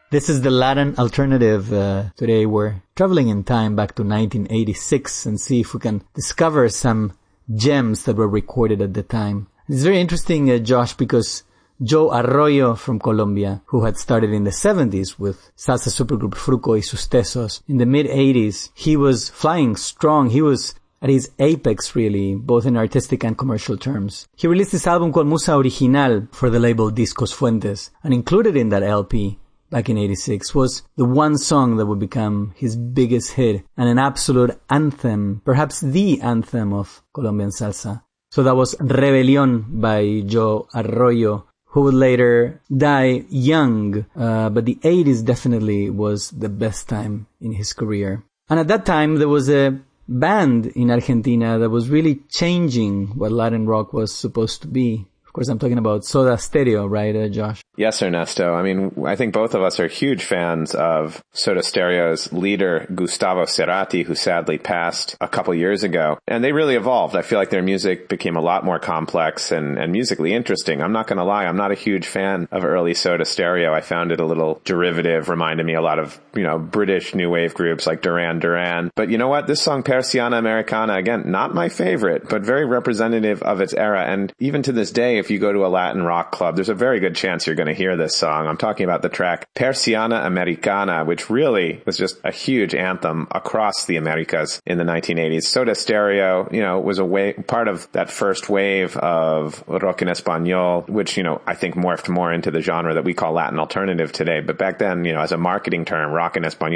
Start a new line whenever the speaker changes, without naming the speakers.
This is the Latin alternative. Today we're traveling in time back to 1986 and see if we can discover some gems that were recorded at the time. It's very interesting, Josh, because Joe Arroyo from Colombia, who had started in the 70s with salsa supergroup Fruco y Sus Tesos, in the mid-80s, he was flying strong. He was at his apex, really, both in artistic and commercial terms. He released this album called Musa Original for the label Discos Fuentes, and included in that LP back in 86 was the one song that would become his biggest hit and an absolute anthem, perhaps the anthem of Colombian salsa. So that was Rebelión by Joe Arroyo, who would later die young, but the 80s definitely was the best time in his career. And at that time, there was a band in Argentina that was really changing what Latin rock was supposed to be. Of course, I'm talking about Soda Stereo, right, Josh?
Yes, Ernesto. I mean, I think both of us are huge fans of Soda Stereo's leader, Gustavo Cerati, who sadly passed a couple years ago. And they really evolved. I feel like their music became a lot more complex and musically interesting. I'm not going to lie, I'm not a huge fan of early Soda Stereo. I found it a little derivative, reminded me a lot of, British new wave groups like Duran Duran. But you know what? This song, Persiana Americana, again, not my favorite, but very representative of its era. And even to this day, if you go to a Latin rock club, there's a very good chance you're going to hear this song. I'm talking about the track Persiana Americana, which really was just a huge anthem across the Americas in the 1980s. Soda Stereo, was part of that first wave of rock en español, which, I think morphed more into the genre that we call Latin alternative today. But back then, as a marketing term, rock en español